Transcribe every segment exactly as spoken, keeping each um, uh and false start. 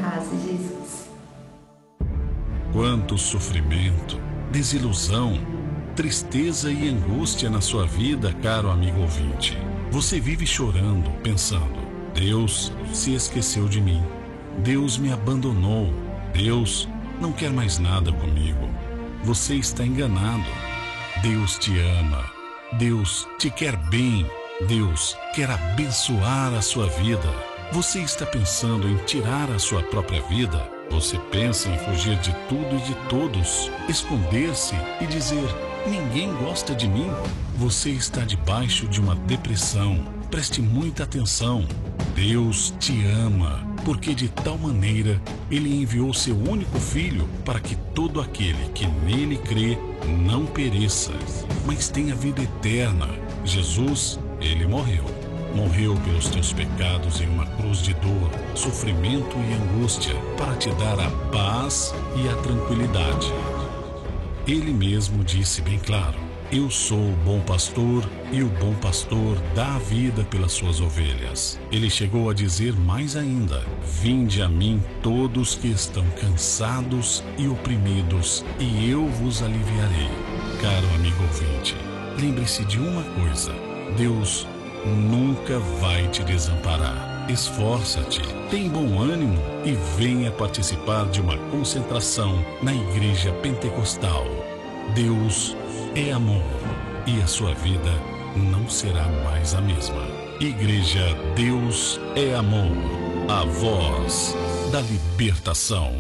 paz de Jesus. Quanto sofrimento, desilusão, tristeza e angústia na sua vida, caro amigo ouvinte. Você vive chorando, pensando: Deus se esqueceu de mim. Deus me abandonou. Deus não quer mais nada comigo. Você está enganado. Deus te ama. Deus te quer bem. Deus quer abençoar a sua vida. Você está pensando em tirar a sua própria vida? Você pensa em fugir de tudo e de todos, esconder-se e dizer: ninguém gosta de mim? Você está debaixo de uma depressão. Preste muita atenção. Deus te ama, porque de tal maneira Ele enviou seu único Filho para que todo aquele que nele crê não pereça, mas tenha vida eterna. Jesus, Ele morreu. Morreu pelos teus pecados em uma cruz de dor, sofrimento e angústia, para te dar a paz e a tranquilidade. Ele mesmo disse bem claro: eu sou o bom pastor e o bom pastor dá a vida pelas suas ovelhas. Ele chegou a dizer mais ainda: vinde a mim todos que estão cansados e oprimidos, e eu vos aliviarei. Caro amigo ouvinte, lembre-se de uma coisa: Deus nunca vai te desamparar. Esforça-te, tem bom ânimo e venha participar de uma concentração na Igreja Pentecostal. Deus é amor e a sua vida não será mais a mesma. Igreja Deus é Amor, a voz da libertação.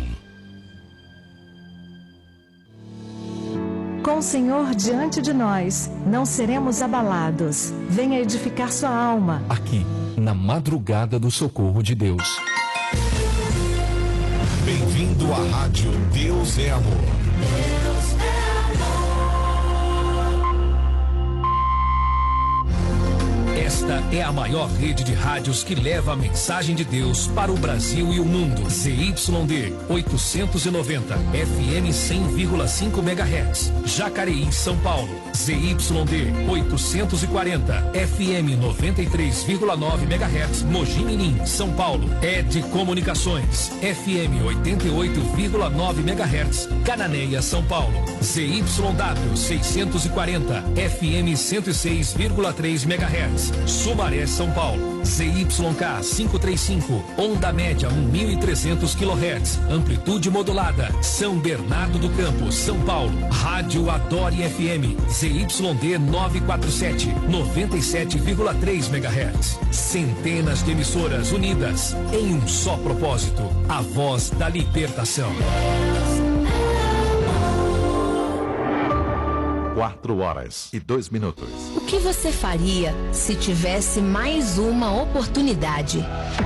Com o Senhor diante de nós, não seremos abalados. Venha edificar sua alma. Aqui, na madrugada do socorro de Deus. Bem-vindo à rádio Deus é Amor. Deus é amor. Esta é a maior rede de rádios que leva a mensagem de Deus para o Brasil e o mundo. Z Y D oitocentos e noventa, F M cem vírgula cinco megahertz, Jacareí, São Paulo. Z Y D oitocentos e quarenta, F M noventa e três vírgula nove megahertz, Mogi Mirim, São Paulo. E D Comunicações, F M oitenta e oito vírgula nove megahertz, Cananéia, São Paulo. Z Y W seiscentos e quarenta, F M cento e seis vírgula três megahertz, Sumaré, São Paulo. Z Y K quinhentos e trinta e cinco, onda média mil e trezentos quilohertz, amplitude modulada, São Bernardo do Campo, São Paulo. Rádio Adore F M, Z Y D novecentos e quarenta e sete, noventa e sete vírgula três megahertz. Centenas de emissoras unidas em um só propósito: a voz da libertação. Quatro horas e dois minutos. O que você faria se tivesse mais uma oportunidade?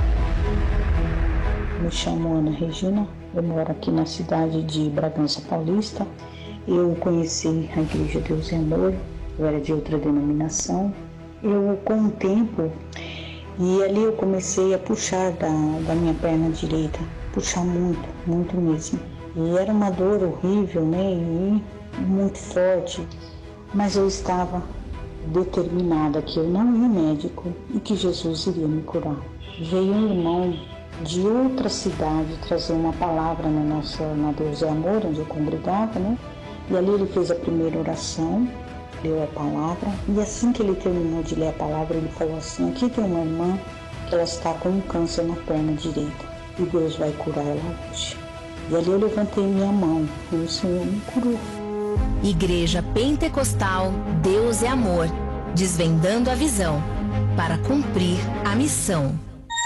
Me chamo Ana Regina, eu moro aqui na cidade de Bragança Paulista. Eu conheci a Igreja Deus é Amor, eu era de outra denominação. Eu, com o tempo, e ali eu comecei a puxar da, da minha perna direita, puxar muito, muito mesmo. E era uma dor horrível, né? E muito forte, mas eu estava determinada que eu não ia médico e que Jesus iria me curar. Veio um irmão de outra cidade trazer uma palavra na nossa, na Deus é Amor, onde eu congregava, né? E ali ele fez a primeira oração, leu a palavra, e assim que ele terminou de ler a palavra, ele falou assim: aqui tem uma irmã que ela está com um câncer na perna direita e Deus vai curar ela hoje. E ali eu levantei minha mão e o Senhor me curou. Igreja Pentecostal Deus é Amor, desvendando a visão para cumprir a missão.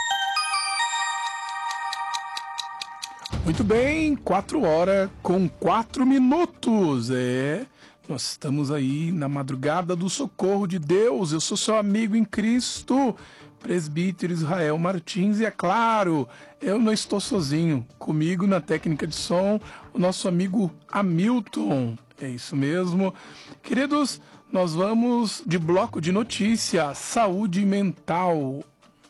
Muito bem, quatro horas com quatro minutos. É, nós estamos aí na madrugada do socorro de Deus. Eu sou seu amigo em Cristo, presbítero Israel Martins, e é claro, eu não estou sozinho. Comigo na técnica de som, o nosso amigo Hamilton. É isso mesmo. Queridos, nós vamos de bloco de notícia, saúde mental.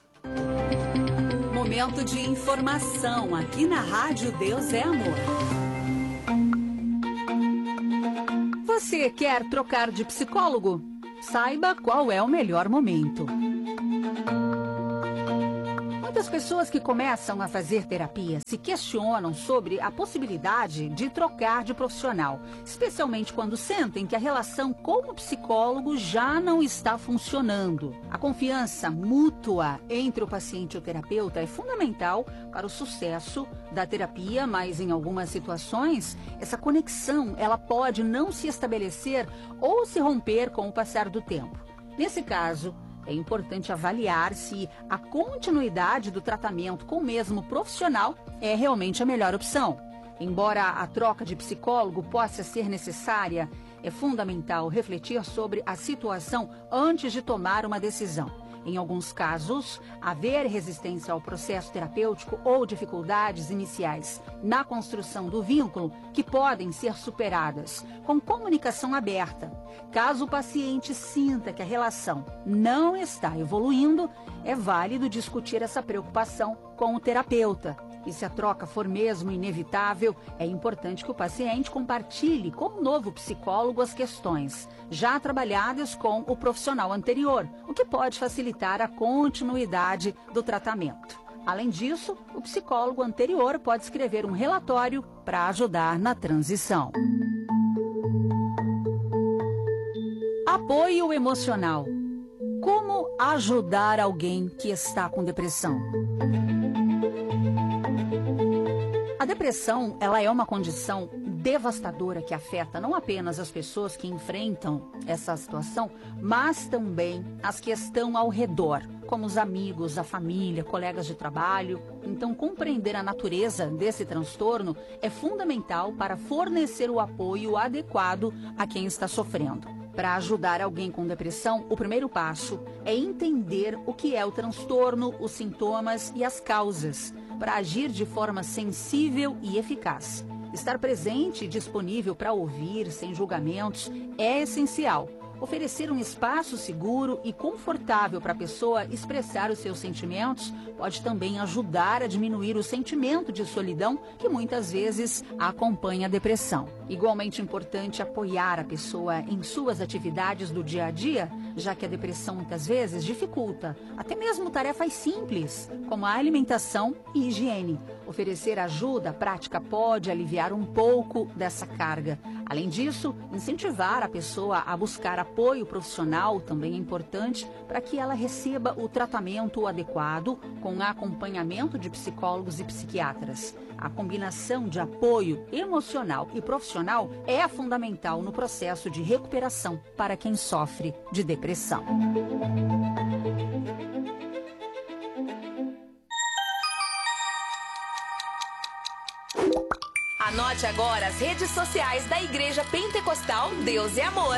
Momento de informação aqui na Rádio Deus é Amor. Você quer trocar de psicólogo? Saiba qual é o melhor momento. Muitas pessoas que começam a fazer terapia se questionam sobre a possibilidade de trocar de profissional, especialmente quando sentem que a relação com o psicólogo já não está funcionando. A confiança mútua entre o paciente e o terapeuta é fundamental para o sucesso da terapia, mas em algumas situações, essa conexão ela pode não se estabelecer ou se romper com o passar do tempo. Nesse caso, é importante avaliar se a continuidade do tratamento com o mesmo profissional é realmente a melhor opção. Embora a troca de psicólogo possa ser necessária, é fundamental refletir sobre a situação antes de tomar uma decisão. Em alguns casos, haver resistência ao processo terapêutico ou dificuldades iniciais na construção do vínculo que podem ser superadas com comunicação aberta. Caso o paciente sinta que a relação não está evoluindo, é válido discutir essa preocupação com o terapeuta. E se a troca for mesmo inevitável, é importante que o paciente compartilhe com o novo psicólogo as questões já trabalhadas com o profissional anterior, o que pode facilitar a continuidade do tratamento. Além disso, o psicólogo anterior pode escrever um relatório para ajudar na transição. Apoio emocional. Como ajudar alguém que está com depressão? A depressão, ela é uma condição devastadora que afeta não apenas as pessoas que enfrentam essa situação, mas também as que estão ao redor, como os amigos, a família, colegas de trabalho. Então, compreender a natureza desse transtorno é fundamental para fornecer o apoio adequado a quem está sofrendo. Para ajudar alguém com depressão, o primeiro passo é entender o que é o transtorno, os sintomas e as causas, para agir de forma sensível e eficaz. Estar presente e disponível para ouvir, sem julgamentos, é essencial. Oferecer um espaço seguro e confortável para a pessoa expressar os seus sentimentos pode também ajudar a diminuir o sentimento de solidão que muitas vezes acompanha a depressão. Igualmente importante apoiar a pessoa em suas atividades do dia a dia, já que a depressão muitas vezes dificulta até mesmo tarefas simples, como a alimentação e higiene. Oferecer ajuda prática pode aliviar um pouco dessa carga. Além disso, incentivar a pessoa a buscar apoio profissional também é importante para que ela receba o tratamento adequado com acompanhamento de psicólogos e psiquiatras. A combinação de apoio emocional e profissional é fundamental no processo de recuperação para quem sofre de depressão. Anote agora as redes sociais da Igreja Pentecostal Deus é Amor.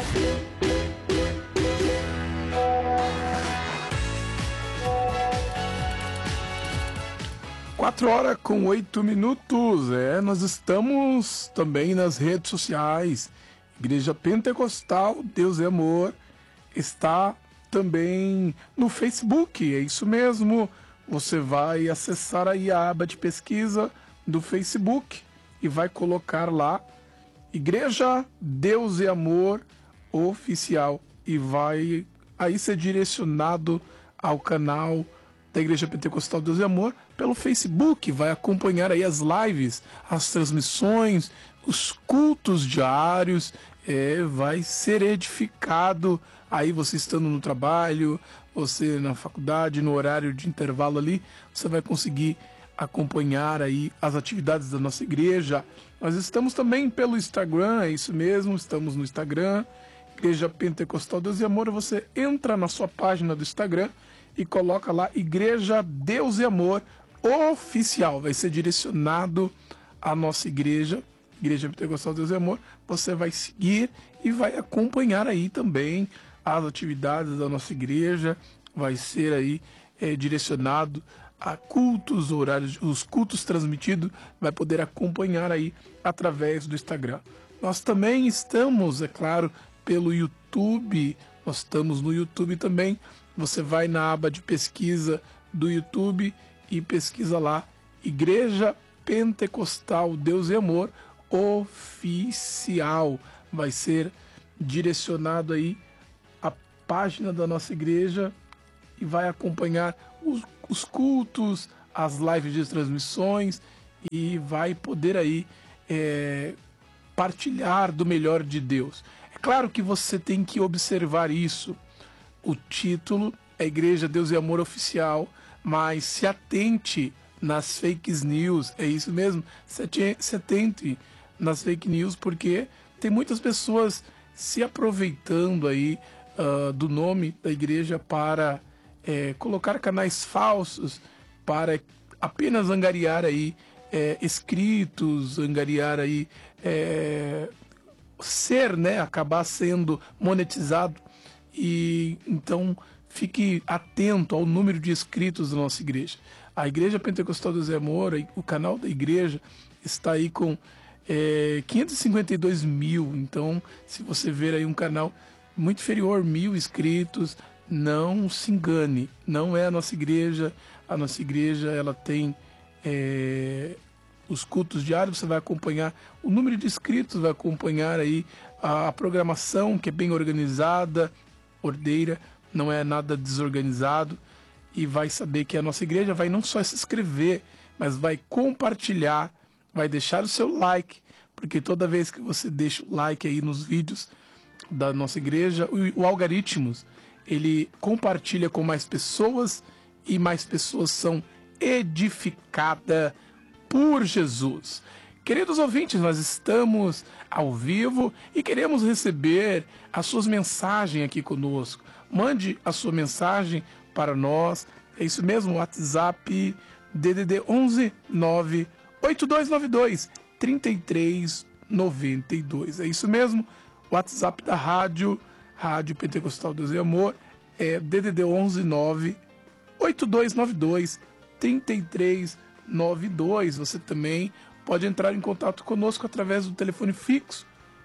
Quatro horas com oito minutos. É, nós estamos também nas redes sociais. Igreja Pentecostal Deus é Amor está também no Facebook. É isso mesmo. Você vai acessar aí a aba de pesquisa do Facebook e vai colocar lá Igreja Deus é Amor Oficial e vai aí ser direcionado ao canal da Igreja Pentecostal Deus é Amor pelo Facebook. Vai acompanhar aí as lives, as transmissões, os cultos diários. É, vai ser edificado aí você estando no trabalho, você na faculdade, no horário de intervalo ali, você vai conseguir acompanhar aí as atividades da nossa igreja. Nós estamos também pelo Instagram, é isso mesmo, estamos no Instagram, Igreja Pentecostal Deus e Amor. Você entra na sua página do Instagram e coloca lá Igreja Deus e Amor Oficial. Vai ser direcionado à nossa igreja, Igreja Pentecostal Deus e Amor. Você vai seguir e vai acompanhar aí também as atividades da nossa igreja. Vai ser aí é, direcionado a cultos, horários, os cultos transmitidos, vai poder acompanhar aí através do Instagram. Nós também estamos, é claro, pelo YouTube. Nós estamos no YouTube também. Você vai na aba de pesquisa do YouTube e pesquisa lá Igreja Pentecostal Deus e Amor Oficial. Vai ser direcionado aí a página da nossa igreja e vai acompanhar os, os cultos, as lives de transmissões e vai poder aí é, partilhar do melhor de Deus. É claro que você tem que observar isso. O título é Igreja Deus e Amor Oficial, mas se atente nas fake news, é isso mesmo, se atente nas fake news, porque tem muitas pessoas se aproveitando aí uh, do nome da igreja para é, colocar canais falsos, para apenas angariar aí é, escritos, angariar aí é, ser, né, acabar sendo monetizado. E então fique atento ao número de inscritos da nossa igreja. A Igreja Pentecostal Deus e Amor, o canal da igreja está aí com é, quinhentos e cinquenta e dois mil. Então, se você ver aí um canal muito inferior, mil inscritos, não se engane. Não é a nossa igreja. A nossa igreja, ela tem é, os cultos diários, você vai acompanhar o número de inscritos, vai acompanhar aí a, a programação, que é bem organizada, ordeira, não é nada desorganizado. E vai saber que a nossa igreja vai não só se inscrever, mas vai compartilhar, vai deixar o seu like, porque toda vez que você deixa o like aí nos vídeos da nossa igreja, o, o algoritmo, ele compartilha com mais pessoas e mais pessoas são edificadas por Jesus. Queridos ouvintes, nós estamos ao vivo e queremos receber as suas mensagens aqui conosco. Mande a sua mensagem para nós, é isso mesmo, WhatsApp D D D onze nove oito dois nove dois três três nove dois, é isso mesmo, WhatsApp da rádio, Rádio Pentecostal Deus e Amor, é D D D onze nove oito dois nove dois três três nove dois. Você também pode entrar em contato conosco através do telefone fixo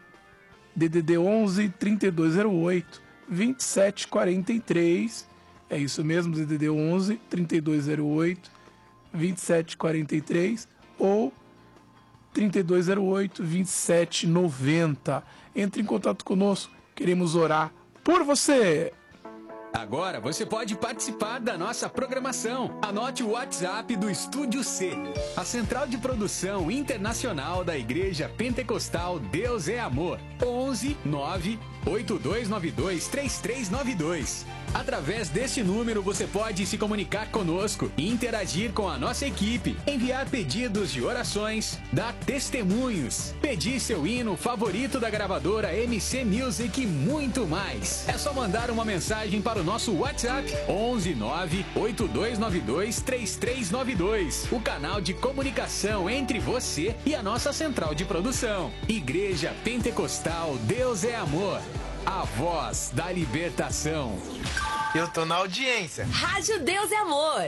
D D D onze trinta e dois zero oito vinte e sete quarenta e três. É isso mesmo, D D D onze trinta e dois zero oito vinte e sete quarenta e três ou trinta e dois zero oito vinte e sete noventa. Entre em contato conosco, queremos orar por você. Agora você pode participar da nossa programação. Anote o WhatsApp do Estúdio C, a central de produção internacional da Igreja Pentecostal Deus é Amor. onze nove oito dois nove dois três três nove dois. Através deste número você pode se comunicar conosco e interagir com a nossa equipe, enviar pedidos de orações, dar testemunhos, pedir seu hino favorito da gravadora M C Music e muito mais. É só mandar uma mensagem para o nosso WhatsApp onze nove oito dois nove dois três três nove dois, o canal de comunicação entre você e a nossa central de produção. Igreja Pentecostal Deus é Amor, a voz da libertação. Eu tô na audiência. Rádio Deus é Amor.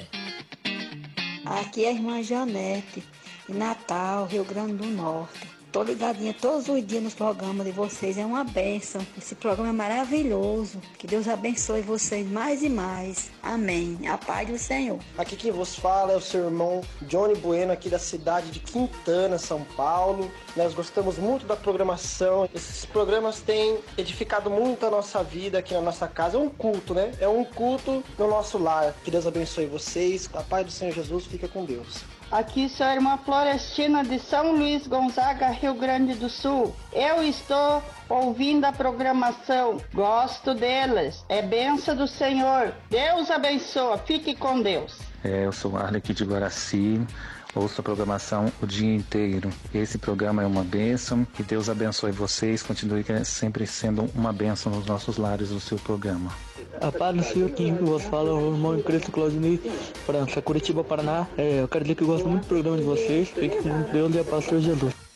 Aqui é a irmã Janete, em Natal, Rio Grande do Norte. Tô ligadinha todos os dias nos programas de vocês, é uma bênção. Esse programa é maravilhoso. Que Deus abençoe vocês mais e mais. Amém. A paz do Senhor. Aqui quem vos fala é o seu irmão Johnny Bueno, aqui da cidade de Quintana, São Paulo. Nós gostamos muito da programação. Esses programas têm edificado muito a nossa vida aqui na nossa casa. É um culto, né? É um culto no nosso lar. Que Deus abençoe vocês. A paz do Senhor Jesus fica com Deus. Aqui sou a irmã Florestina de São Luís Gonzaga, Rio Grande do Sul. Eu estou ouvindo a programação, gosto deles, é bênção do Senhor. Deus abençoe, fique com Deus. É, eu sou o Arley aqui de Guaraci, ouço a programação o dia inteiro. Esse programa é uma bênção, que Deus abençoe vocês, continue sempre sendo uma bênção nos nossos lares do seu programa. A paz do Senhor, quem vos fala é o irmão Cristo Claudinei, França, Curitiba, Paraná. É, eu quero dizer que eu gosto muito do programa de vocês. Fique com Deus e a paz do Senhor Jesus.